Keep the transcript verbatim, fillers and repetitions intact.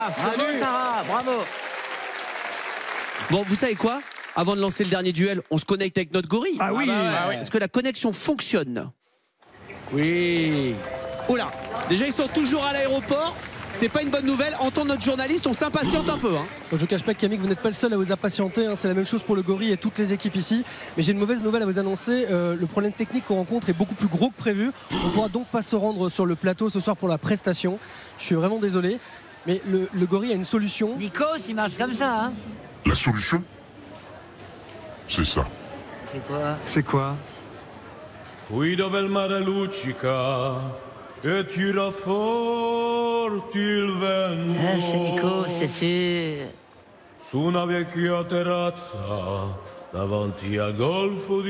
Bravo Salut Sarah, bravo. Bon, vous savez quoi? Avant de lancer le dernier duel, on se connecte avec notre gorille. Ah oui, Ah bah ouais. Est-ce que la connexion fonctionne? oui. Oh là, déjà ils sont toujours à l'aéroport. C'est pas une bonne nouvelle. Entendre notre journaliste, on s'impatiente un peu. Hein. Je ne cache pas, Camille, que vous n'êtes pas le seul à vous impatienter. Hein. C'est la même chose pour le gorille et toutes les équipes ici. Mais j'ai une mauvaise nouvelle à vous annoncer. Euh, le problème technique qu'on rencontre est beaucoup plus gros que prévu. On ne pourra donc pas se rendre sur le plateau ce soir pour la prestation. Je suis vraiment désolé. Mais le, le gorille a une solution. Nikos, il marche comme ça, hein. La solution, c'est ça. C'est quoi? C'est quoi? Qui dove il mare luccica e tira forti il vento. Ah, c'est Nikos, c'est sûr. Su una vecchia terrazza davanti al golfo di